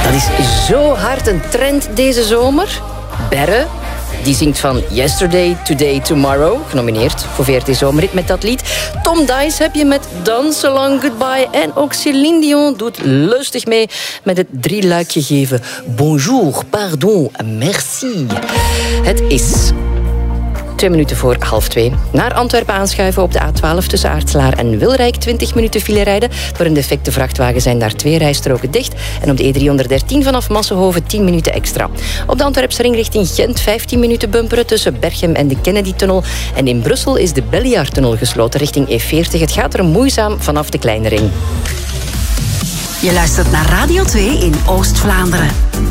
Dat is zo hard een trend deze zomer. Berre, die zingt van Yesterday, Today, Tomorrow. Genomineerd voor VRT Zomerhit met dat lied. Tom Dice heb je met Dance Along Goodbye. En ook Céline Dion doet lustig mee met het 3-luik gegeven Bonjour, pardon, merci. Het is 2 minuten voor 1:30. Naar Antwerpen aanschuiven op de A12 tussen Aartselaar en Wilrijk. 20 minuten file rijden. Door een defecte vrachtwagen zijn daar 2 rijstroken dicht. En op de E313 vanaf Massenhoven 10 minuten extra. Op de Antwerpse ring richting Gent 15 minuten bumperen tussen Berchem en de Kennedy-tunnel. En in Brussel is de Belliard-tunnel gesloten richting E40. Het gaat er moeizaam vanaf de kleine ring. Je luistert naar Radio 2 in Oost-Vlaanderen.